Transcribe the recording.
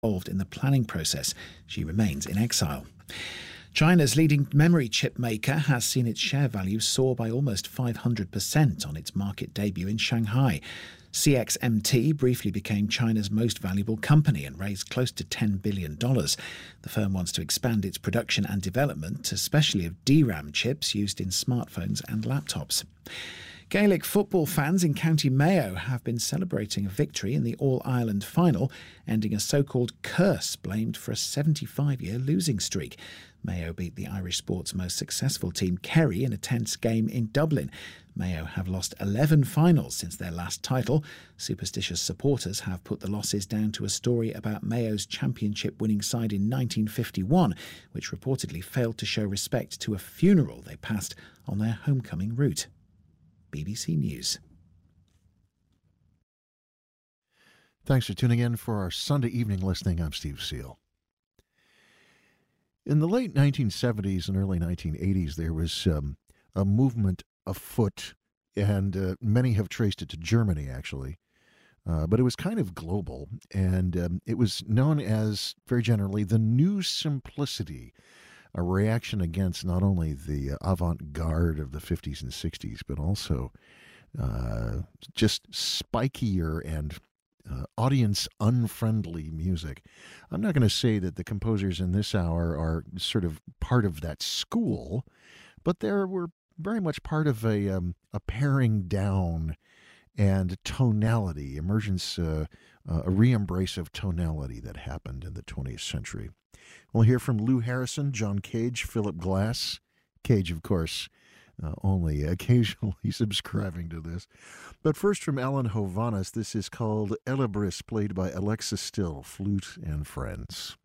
involved in the planning process. She remains in exile. China's leading memory chip maker has seen its share value soar by almost 500% on its market debut in Shanghai. CXMT briefly became China's most valuable company and raised close to $10 billion. The firm wants to expand its production and development, especially of DRAM chips used in smartphones and laptops. Gaelic football fans in County Mayo have been celebrating a victory in the All-Ireland final, ending a so-called curse blamed for a 75-year losing streak. Mayo beat the Irish sport's most successful team, Kerry, in a tense game in Dublin. Mayo have lost 11 finals since their last title. Superstitious supporters have put the losses down to a story about Mayo's championship-winning side in 1951, which reportedly failed to show respect to a funeral they passed on their homecoming route. BBC News. Thanks for tuning in for our Sunday evening listening. I'm Steve Seal. In the late 1970s and early 1980s, there was a movement afoot, and many have traced it to Germany, actually. But it was kind of global, and it was known as, very generally, the New Simplicity, a reaction against not only the avant-garde of the 50s and 60s, but also just spikier and audience-unfriendly music. I'm not going to say that the composers in this hour are sort of part of that school, but they were very much part of a paring down and tonality, emergence, a re-embrace of tonality that happened in the 20th century. We'll hear from Lou Harrison, John Cage, Philip Glass. Cage, of course, only occasionally subscribing to this. But first from Alan Hovhaness, this is called Elibris, played by Alexa Still, flute and friends.